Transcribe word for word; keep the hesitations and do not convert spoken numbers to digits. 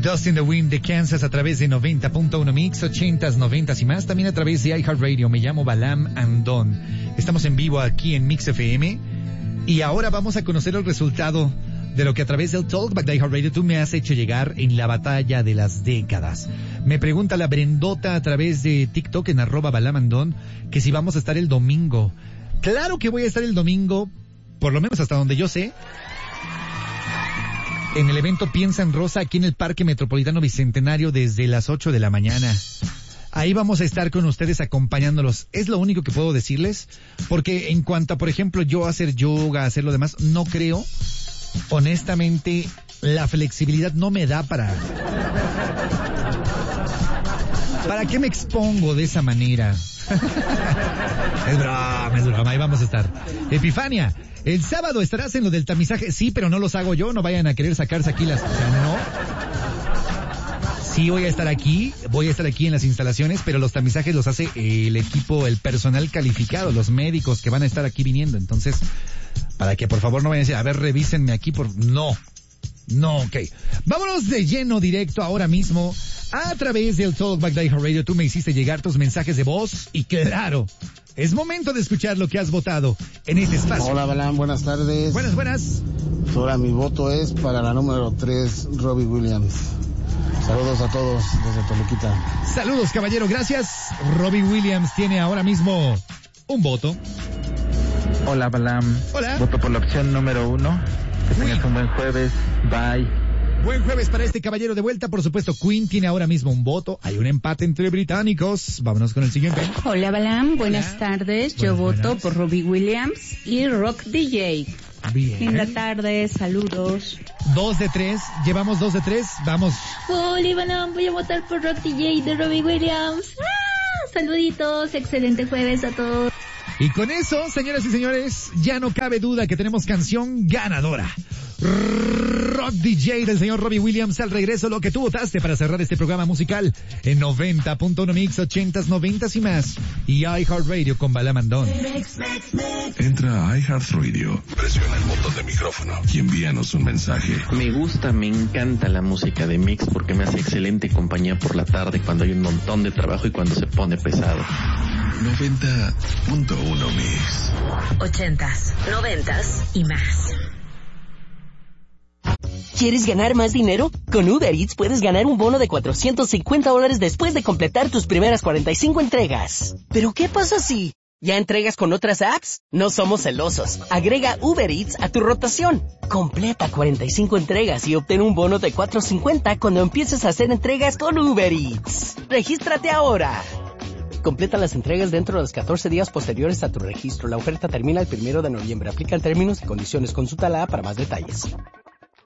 Dust in the Wind de Kansas a través de noventa punto uno Mix, ochentas, noventas y más. También a través de iHeartRadio. Me llamo Balam Andón. Estamos en vivo aquí en Mix F M. Y ahora vamos a conocer el resultado de lo que a través del Talkback de iHeartRadio tú me has hecho llegar en la batalla de las décadas. Me pregunta la Brendota a través de TikTok en arroba Balam Andón que si vamos a estar el domingo. Claro que voy a estar el domingo, por lo menos hasta donde yo sé, en el evento Piensa en Rosa aquí en el Parque Metropolitano Bicentenario desde las ocho de la mañana. Ahí vamos a estar con ustedes acompañándolos. Es lo único que puedo decirles, porque en cuanto a, por ejemplo, yo hacer yoga, hacer lo demás, no creo, honestamente, la flexibilidad no me da para... ¿Para qué me expongo de esa manera? Es broma, es broma, ahí vamos a estar. Epifania, el sábado estarás en lo del tamizaje. Sí, pero no los hago yo, no vayan a querer sacarse aquí las... O sea, no. Sí voy a estar aquí, voy a estar aquí en las instalaciones, pero los tamizajes los hace el equipo, el personal calificado, los médicos que van a estar aquí viniendo. Entonces, para que por favor no vayan a decir, a ver, revísenme aquí por... No. No, ok. Vámonos de lleno directo ahora mismo a través del Talkback de iHeartRadio. Tú me hiciste llegar tus mensajes de voz y claro, es momento de escuchar lo que has votado en este espacio. Hola, Balam, buenas tardes. Buenas, buenas. Ahora mi voto es para la número tres, Robbie Williams. Saludos a todos desde Toluquita. Saludos, caballero, gracias. Robbie Williams tiene ahora mismo un voto. Hola, Balam. Hola. Voto por la opción número uno. Que Uy. tengas un buen jueves. Bye. Buen jueves para este caballero de vuelta. Por supuesto, Queen tiene ahora mismo un voto. Hay un empate entre británicos. Vámonos con el siguiente. Hola, Balam. Buenas Hola. tardes. Buenas, Yo voto buenas. por Robbie Williams y Rock D J. Bien. Linda tarde. Saludos. Dos de tres. Llevamos dos de tres. Vamos. Hola, Balam. Voy a votar por Rock D J de Robbie Williams. ¡Ah! Saluditos. Excelente jueves a todos. Y con eso, señoras y señores, ya no cabe duda que tenemos canción ganadora. Rock D J del señor Robbie Williams al regreso, lo que tú votaste para cerrar este programa musical en noventa punto uno Mix, ochentas, noventas y más. Y iHeartRadio con Balam Andón. Entra a iHeartRadio, presiona el botón de micrófono y envíanos un mensaje. Me gusta, me encanta la música de Mix porque me hace excelente compañía por la tarde cuando hay un montón de trabajo y cuando se pone pesado. noventa punto uno Mix. Ochentas, noventas y más. ¿Quieres ganar más dinero? Con Uber Eats puedes ganar un bono de cuatrocientos cincuenta dólares después de completar tus primeras cuarenta y cinco entregas. ¿Pero qué pasa si ya entregas con otras apps? No somos celosos. Agrega Uber Eats a tu rotación. Completa cuarenta y cinco entregas y obtén un bono de cuatrocientos cincuenta cuando empieces a hacer entregas con Uber Eats. ¡Regístrate ahora! Completa las entregas dentro de los catorce días posteriores a tu registro. La oferta termina el primero de noviembre. Aplican términos y condiciones. Consulta la app para más detalles.